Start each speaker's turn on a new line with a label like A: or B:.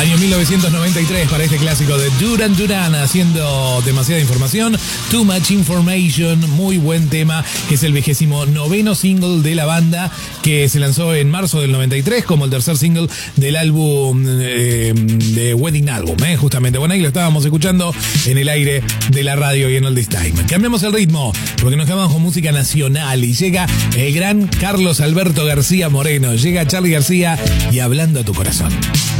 A: Año 1993 para este clásico de Duran Duran, haciendo demasiada información, Too Much Information, muy buen tema, que es el 29º single de la banda, que se lanzó en marzo del 93 como el tercer single del álbum de Wedding Album, justamente. Bueno, ahí lo estábamos escuchando en el aire de la radio y en All This Time. Cambiamos el ritmo, porque nos quedamos con música nacional y llega el gran Carlos Alberto García Moreno, llega Charly García y Hablando a tu corazón.